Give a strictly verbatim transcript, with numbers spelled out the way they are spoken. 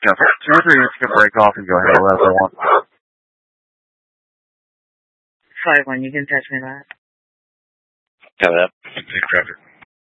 Yeah, two or three units can break off and go ahead of level one. Five one, you can touch me that. Got that. Take traffic.